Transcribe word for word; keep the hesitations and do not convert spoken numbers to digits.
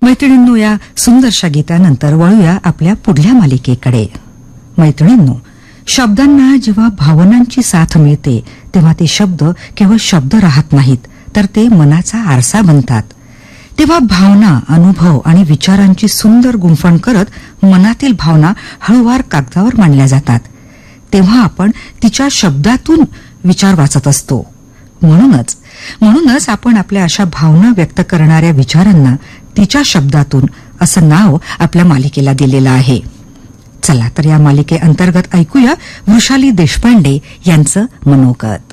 मैत्रिणींनो, या सुंदरशा गीतानंतर वळूया आपल्या पुढल्या मालिकेकडे. मैत्रिणींनो, शब्दांना जेव्हा भावनांची साथ मिळते तेव्हा ते शब्द केवळ शब्द राहत नाहीत, तर ते मनाचा आरसा बनतात. तेव्हा भावना, अनुभव आणि विचारांची सुंदर गुंफण करत मनातील भावना हळूवार कागदावर मांडल्या जातात. तेव्हा आपण तिच्या शब्दातून विचार वाचत असतो. म्हणूनच म्हणूनच आपण आपल्या अशा भावना व्यक्त करणाऱ्या विचारांना तिच्या शब्दातून असं नाव आपल्या मालिकेला दिलेलं आहे. चला तर या मालिकेअंतर्गत ऐकूया वृषाली देशपांडे यांचं मनोगत.